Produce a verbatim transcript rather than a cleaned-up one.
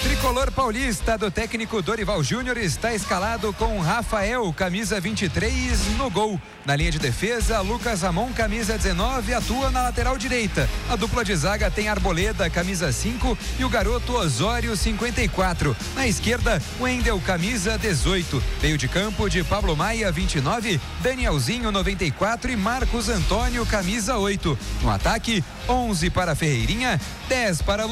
Tricolor paulista do técnico Dorival Júnior está escalado com Rafael, camisa vinte e três, no gol. Na linha de defesa, Lucas Ramon, camisa dezenove, atua na lateral direita. A dupla de zaga tem Arboleda, camisa cinco, e o garoto Osório, cinquenta e quatro. Na esquerda, Wendel, camisa dezoito. Meio de campo de Pablo Maia, vinte e nove, Danielzinho, noventa e quatro e Marcos Antônio, camisa oito. No ataque, onze para Ferreirinha, dez para